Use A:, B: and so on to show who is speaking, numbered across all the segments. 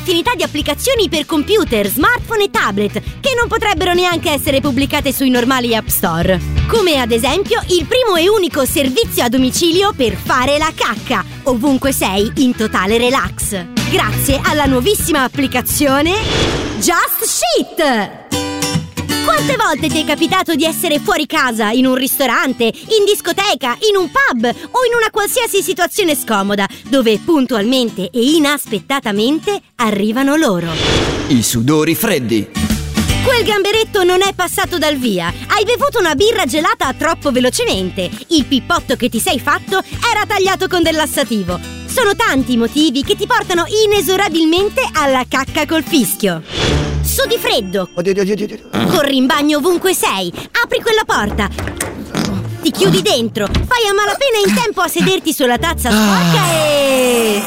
A: un'infinità di applicazioni per computer, smartphone e tablet che non potrebbero neanche essere pubblicate sui normali App Store. Come ad esempio il primo e unico servizio a domicilio per fare la cacca, ovunque sei in totale relax. Grazie alla nuovissima applicazione Just Shit! Quante volte ti è capitato di essere fuori casa, in un ristorante, in discoteca, in un pub o in una qualsiasi situazione scomoda, dove puntualmente e inaspettatamente arrivano loro?
B: I sudori freddi.
A: Quel gamberetto non è passato dal via. Hai bevuto una birra gelata troppo velocemente. Il pippotto che ti sei fatto era tagliato con del lassativo. Sono tanti i motivi che ti portano inesorabilmente alla cacca col fischio. Sudi freddo.
B: Oddio.
A: Corri in bagno ovunque sei. Apri quella porta. Ti chiudi dentro. Fai a malapena in tempo a sederti sulla tazza sporca e...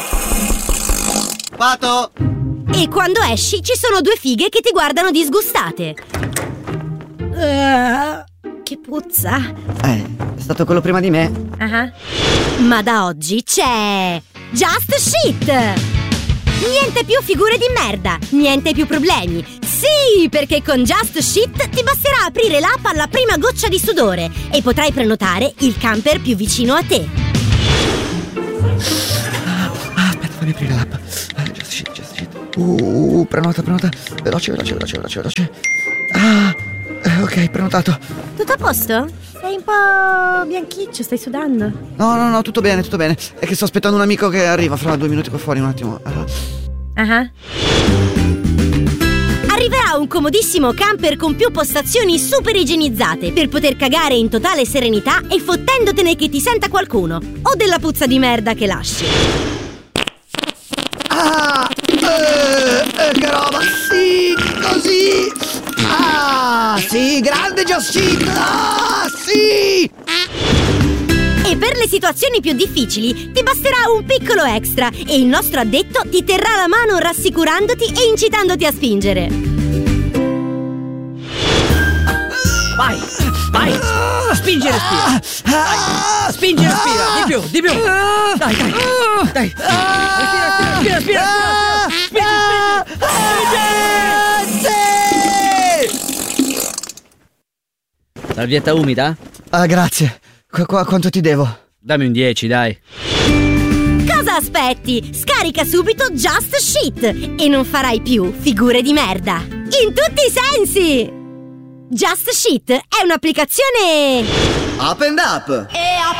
B: Pato!
A: E quando esci ci sono due fighe che ti guardano disgustate. Che puzza.
B: È stato quello prima di me.
A: Ma da oggi c'è Just Shit! Niente più figure di merda, niente più problemi. Sì, perché con Just Shit ti basterà aprire l'app alla prima goccia di sudore e potrai prenotare il camper più vicino a te.
B: Aspetta, fammi aprire l'app. Just Shit. Prenota. Veloce. Ok, prenotato.
A: Tutto a posto? Sei un po' bianchiccio, stai sudando?
B: No, tutto bene. È che sto aspettando un amico che arriva fra 2 minuti qua fuori, un attimo.
A: Arriverà un comodissimo camper con più postazioni super igienizzate per poter cagare in totale serenità e fottendotene che ti senta qualcuno o della puzza di merda che lasci.
B: Che roba, sì, così. Sì, grande Just Shit. Sì.
A: E per le situazioni più difficili ti basterà un piccolo extra e il nostro addetto ti terrà la mano rassicurandoti e incitandoti a spingere.
C: Vai! Spingi e respira! Dai. Spingi e respira! Di più! Dai! Respira! Salvietta umida?
B: Grazie. Quanto ti devo?
C: Dammi un 10, dai.
A: Cosa aspetti? Scarica subito Just Shit e non farai più figure di merda. In tutti i sensi! Just Shit è un'applicazione
B: Up and up!